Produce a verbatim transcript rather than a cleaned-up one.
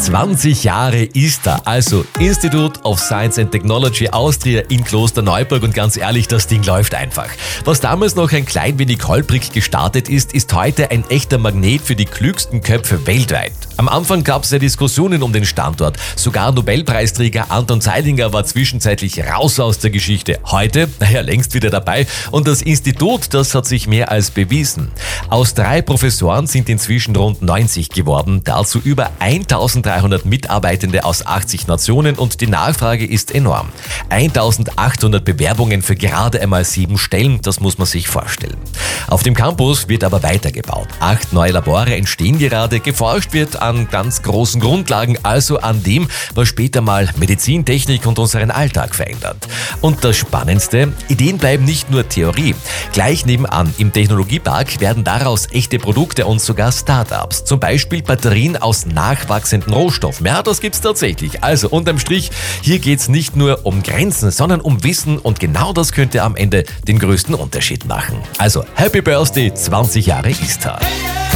zwanzig Jahre ISTA, also Institute of Science and Technology Austria in Klosterneuburg, und ganz ehrlich, das Ding läuft einfach. Was damals noch ein klein wenig holprig gestartet ist, ist heute ein echter Magnet für die klügsten Köpfe weltweit. Am Anfang gab es ja Diskussionen um den Standort. Sogar Nobelpreisträger Anton Zeilinger war zwischenzeitlich raus aus der Geschichte. Heute, naja, längst wieder dabei, und das Institut, das hat sich mehr als bewiesen. Aus drei Professoren sind inzwischen rund neunzig geworden, dazu über eintausenddreihundert Mitarbeitende aus achtzig Nationen, und die Nachfrage ist enorm. eintausendachthundert Bewerbungen für gerade einmal sieben Stellen, das muss man sich vorstellen. Auf dem Campus wird aber weitergebaut. Acht neue Labore entstehen gerade, geforscht wird an ganz großen Grundlagen, also an dem, was später mal Medizin, Technik und unseren Alltag verändert. Und das Spannendste, Ideen bleiben nicht nur Theorie. Gleich nebenan im Technologiepark werden daraus echte Produkte und sogar Startups. Zum Beispiel Batterien aus nachwachsenden Rohstoffen. Ja, das gibt's tatsächlich. Also unterm Strich, hier geht's nicht nur um Grenzen, sondern um Wissen, und genau das könnte am Ende den größten Unterschied machen. Also Happy Birthday, zwanzig Jahre ISTA.